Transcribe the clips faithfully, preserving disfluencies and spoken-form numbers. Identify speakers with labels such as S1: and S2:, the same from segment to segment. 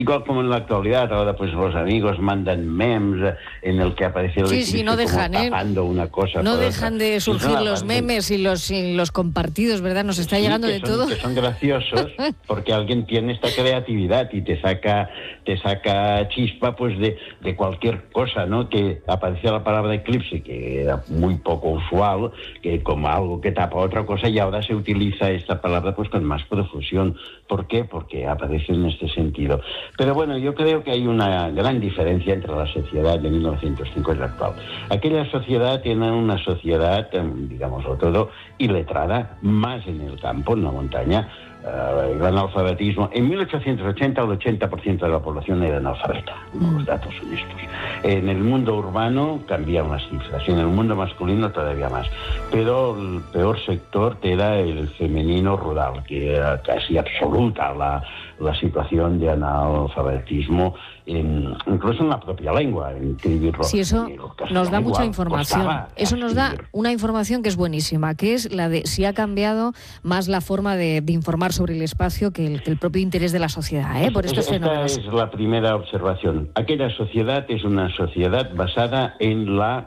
S1: Igual como en la actualidad, ahora pues los amigos mandan memes en el que aparece el
S2: sí, sí, no dejan,
S1: como tapando
S2: ¿eh?
S1: una cosa.
S2: No
S1: por
S2: dejan
S1: otra.
S2: de surgir
S1: No,
S2: los memes y los, y los compartidos, ¿verdad? Nos está
S1: sí,
S2: llegando
S1: que
S2: de
S1: son,
S2: todo.
S1: que son graciosos porque alguien tiene esta creatividad y te saca te saca chispa pues de, de cualquier cosa, ¿no? Que aparecía la palabra eclipse, que era muy poco usual, que como algo que tapa otra cosa, y ahora se utiliza esta palabra pues con más profusión. ¿Por qué? Porque aparece en este sentido. Pero bueno, yo creo que hay una gran diferencia entre la sociedad de mil novecientos cinco y la actual. Aquella sociedad era una sociedad, digámoslo todo, iletrada, más en el campo, en la montaña, uh, el analfabetismo. En mil ochocientos ochenta el ochenta por ciento de la población era analfabeta, mm. los datos son estos. En el mundo urbano cambiaban las cifras, y en el mundo masculino todavía más. Pero el peor sector era el femenino rural, que era casi absoluta la, la situación de analfabetismo, en, incluso en la propia lengua, en escribirlo.
S2: Sí, eso nos da mucha información. Eso nos da una información que es buenísima, que es la de si ha cambiado más la forma de, de informar sobre el espacio que el, que el propio interés de la sociedad, ¿eh? Por estos
S1: Esta
S2: fenómenos.
S1: es la primera observación. Aquella sociedad es una sociedad basada en la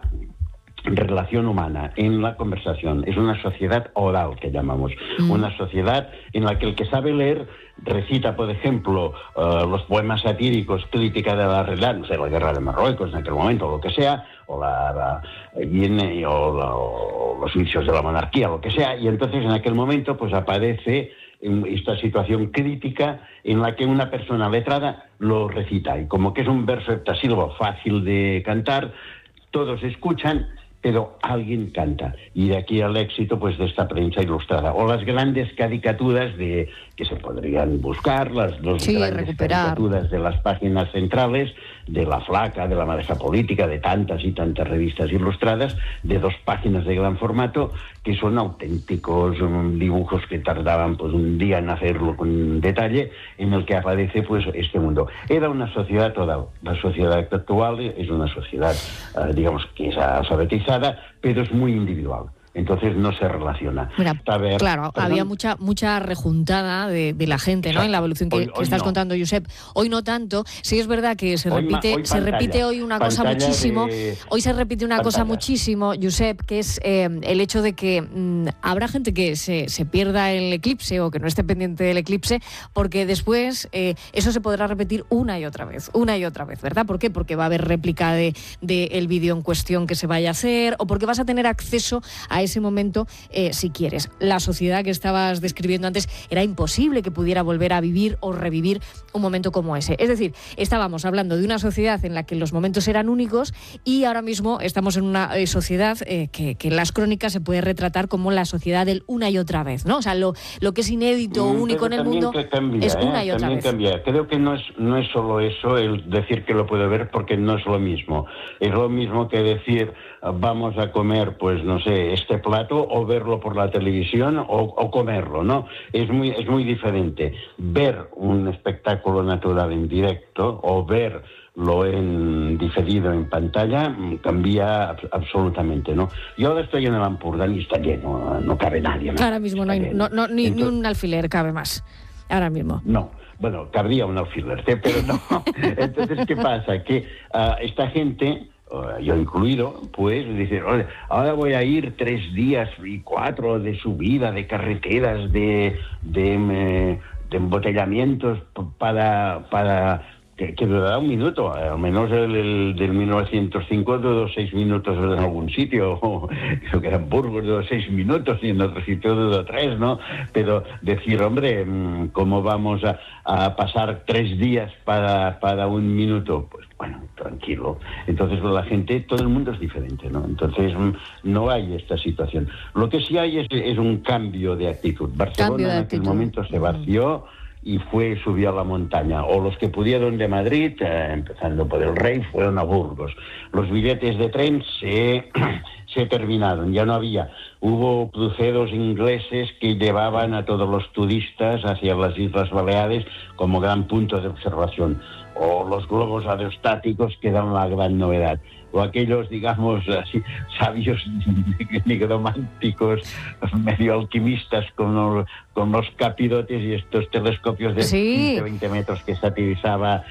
S1: relación humana, en la conversación. Es una sociedad oral, que llamamos. Mm. Una sociedad en la que el que sabe leer recita, por ejemplo, uh, los poemas satíricos, crítica de la realidad, no sé, la guerra de Marruecos en aquel momento, o lo que sea, o, la, la, y, o, la, o los inicios de la monarquía, lo que sea, y entonces en aquel momento pues aparece esta situación crítica en la que una persona letrada lo recita, y como que es un verso heptasílabo fácil de cantar, todos escuchan, pero alguien canta. Y de aquí al éxito pues de esta prensa ilustrada. O las grandes caricaturas de que se podrían buscar, las dos
S2: sí,
S1: grandes
S2: recuperar.
S1: caricaturas de las páginas centrales, de La Flaca, de La Madeja Política, de tantas y tantas revistas ilustradas, de dos páginas de gran formato, que son auténticos um, dibujos que tardaban pues un día en hacerlo con detalle, en el que aparece pues este mundo. Era una sociedad toda. La sociedad actual es una sociedad, uh, digamos, que es alfabetizada, pero es muy individual. Entonces no se relaciona.
S2: Mira,
S1: ver,
S2: claro,
S1: perdón.
S2: había mucha mucha rejuntada de, de la gente, ¿no? En la evolución que,
S1: hoy,
S2: que
S1: hoy
S2: estás
S1: no.
S2: contando, Josep. Hoy no tanto. Sí es verdad que se
S1: hoy
S2: repite,
S1: ma, hoy
S2: se
S1: pantalla,
S2: repite hoy una cosa muchísimo.
S1: De...
S2: Hoy se repite una
S1: pantalla.
S2: cosa muchísimo, Josep, que es eh, el hecho de que mmm, habrá gente que se, se pierda el eclipse o que no esté pendiente del eclipse, porque después eh, eso se podrá repetir una y otra vez, una y otra vez, ¿verdad? ¿Por qué? Porque va a haber réplica de, de el vídeo en cuestión que se vaya a hacer, o porque vas a tener acceso a ese momento. Eh, si quieres. La sociedad que estabas describiendo antes era imposible que pudiera volver a vivir o revivir un momento como ese. Es decir, estábamos hablando de una sociedad en la que los momentos eran únicos, y ahora mismo estamos en una eh, sociedad eh, que, que en las crónicas se puede retratar como la sociedad del una y otra vez, ¿no? O sea, lo, lo que es inédito o único
S1: Pero
S2: en el mundo
S1: cambia,
S2: es una
S1: ¿eh?
S2: y otra
S1: también
S2: vez.
S1: Cambia. Creo que no es, no es solo eso, el decir que lo puedo ver, porque no es lo mismo. Es lo mismo que decir vamos a comer, pues no sé, este plato, o verlo por la televisión, o, o comerlo, ¿no? Es muy, es muy diferente. Ver un espectáculo natural en directo, o verlo en diferido en pantalla, cambia absolutamente, ¿no? Yo ahora estoy en el Ampurdán y está lleno, no cabe nadie más.
S2: Ahora mismo no hay, no, no, ni, Entonces, ni un alfiler cabe más, ahora mismo.
S1: No. Bueno, cabría un alfiler, ¿eh? Pero no. Entonces, ¿qué pasa? Que uh, esta gente, uh, yo incluido, pues dice, oye, ahora voy a ir tres días y cuatro de subida, de carreteras, de, de, de embotellamientos para... para Que, que durará un minuto, al menos el, el del mil novecientos cinco duró seis minutos en algún sitio, o creo que era en Burgos duró seis minutos y en otro sitio duró tres, ¿no? Pero decir, hombre, ¿cómo vamos a, a pasar tres días para, para un minuto? Pues bueno, tranquilo. Entonces la gente, todo el mundo es diferente, ¿no? Entonces no hay esta situación. Lo que sí hay es, es un cambio de actitud. Barcelona
S2: Cambio de
S1: en aquel
S2: actitud.
S1: momento se vació y fue, subió a la montaña. O los que pudieron de Madrid, eh, empezando por el Rey, fueron a Burgos. Los billetes de tren se, se terminaron, ya no había. Hubo cruceros ingleses que llevaban a todos los turistas hacia las Islas Baleares como gran punto de observación. O los globos aerostáticos, que eran la gran novedad. O aquellos, digamos, así, sabios nigrománticos, medio alquimistas con los, con los capirotes y estos telescopios de
S2: sí.
S1: quince, veinte metros que satirizaba